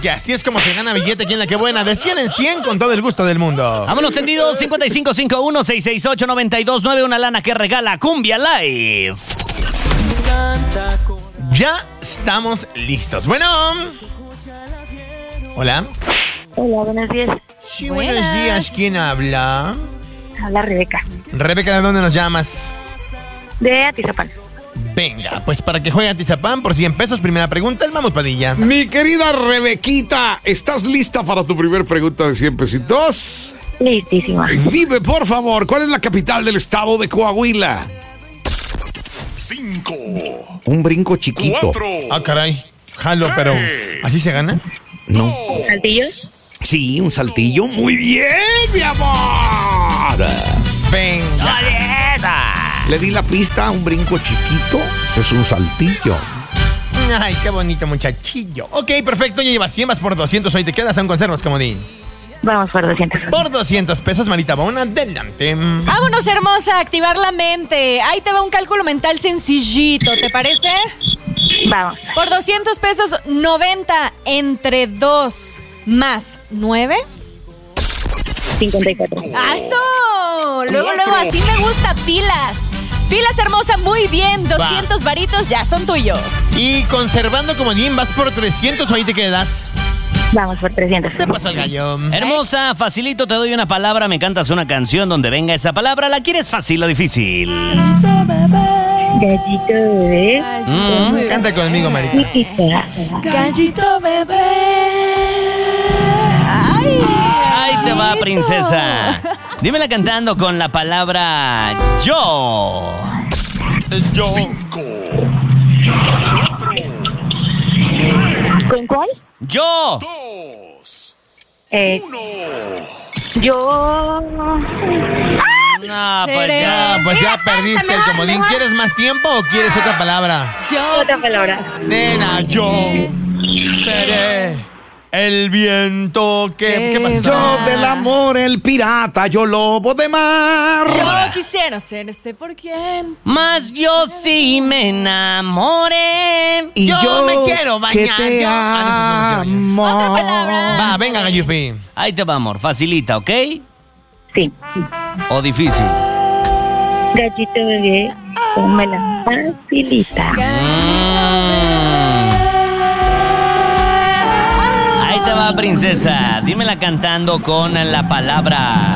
Y así es como se gana billete aquí en La Que Buena, de 100 en 100 con todo el gusto del mundo. Vámonos tendidos, 5551-668-9291, una lana que regala Cumbia Live. Ya estamos listos. Bueno. Hola. Hola, buenos días. Sí, buenos días. ¿Quién habla? Habla Rebeca, Rebeca, ¿de dónde nos llamas? de Atizapán. Venga, pues para que juegue a Tizapán por 100 pesos, primera pregunta, el Vamos Padilla. Mi querida Rebequita, ¿estás lista para tu primer pregunta de 100 pesitos? Listísima. Dime, por favor, ¿cuál es la capital del estado de Coahuila? 5, Un brinco chiquito. 4, Ah, caray. Jalo, pero ¿así se gana? No. ¿Saltillo? Sí, un saltillo. Muy bien, mi amor. Venga. Le di la pista, un brinco chiquito. Ese es un saltillo. Ay, qué bonito muchachillo. Ok, perfecto, ya llevas 100, vas por 200, hoy te quedas en conservas, comodín. Vamos por 200. Por 200 pesos, Marita Bon, adelante. Vámonos, hermosa, a activar la mente. Ahí te va un cálculo mental sencillito, ¿te parece? Vamos. Por 200 pesos, 90 entre 2 más 9. 54. ¡Aso! Luego, así me gusta, pilas. Pilas, hermosa, muy bien. 200 varitos ya son tuyos. Y conservando comodín, vas por 300, hoy te quedas. Vamos por 300. Te pasa el gallo. Hermosa, facilito, te doy una palabra, me cantas una canción donde venga esa palabra. ¿La quieres fácil o difícil? Gallito bebé. Canta conmigo, Marita. Chiquita. Gallito bebé. Ahí te va, princesa. Dímela cantando con la palabra yo. Yo. 5, 4, ¿Con cuál? Yo. 2, Eh, 1. yo. No, pues Seré. ya. Pues ya perdiste el comodín. ¿Quieres más tiempo o quieres otra palabra? Yo. Otra palabra. Nena, yo seré el viento que... ¿Qué pasó? Yo del amor, el pirata, yo lobo de mar. Yo quisiera ser ese por quién. Más yo sí me enamoré. Y Yo me quiero que bañar. te Yo- Ah, no, eso amo. Otra palabra. Va, venga, Gallufi. Ahí te va, amor. Facilita, ¿ok? Sí. O difícil. Gallito bebé. Pónmela facilita. Ahí te va, princesa. Dímela cantando con la palabra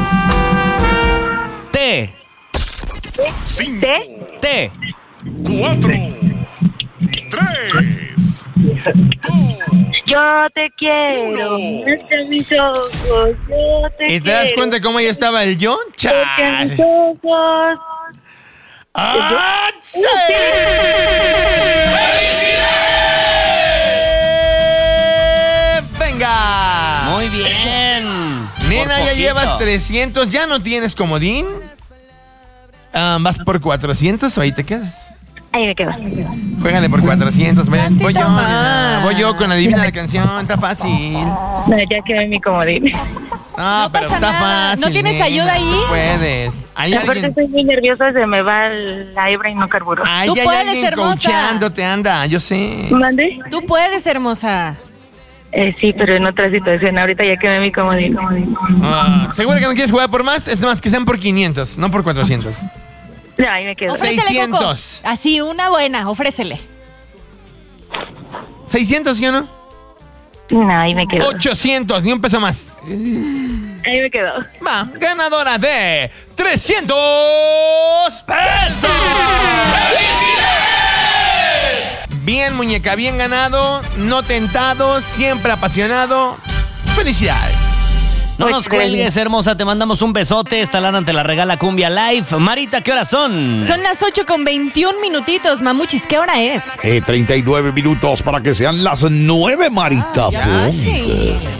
T. 5, T. 4, 3, 2. Yo te quiero. Entre mis ojos. Yo te ¿Y te das quiero. cuenta cómo ya estaba el yo? Entre mis ¡Chale! ojos. ¡Ah, sí! ¡Venga! Muy bien. Nena, Por ya poquito. llevas 300, ¿ya no tienes comodín? ¿Vas por 400 o ahí te quedas? Ahí me quedo. Juégale por 400, ven. Voy yo, más. nena, voy yo con adivina la canción, está fácil. No, ya quedé en mi comodín. No, pero pasa está nada. fácil. ¿No tienes nena, ayuda ahí? tú puedes. Hay Aparte alguien, estoy muy nerviosa, se me va la hebra y no carburo. hay Tú puedes, alguien hermosa. coachándote, anda, yo sé. ¿Mande? Tú puedes, hermosa. Sí, pero en otra situación. Ahorita ya quedé en mi comodín. ¿Seguro que no quieres jugar por más? Es más, que sean por 500, no por 400. No, ahí me quedo. Ofrécele, 600. Coco. Así, una buena, ofrécele. 600, ¿sí o no? No, ahí me quedo. 800, ni un peso más. Ahí me quedo. Va, ganadora de 300 pesos. Bien, muñeca, bien ganado, no tentado, siempre apasionado. Felicidades. No nos cuelgues, hermosa. Te mandamos un besote. Esta lana te la regala Cumbia Live. Marita, ¿qué horas son? Son las 8:21 minutitos, mamuchis. ¿Qué hora es? 39 minutos para que sean las 9, Marita. Ya, sí.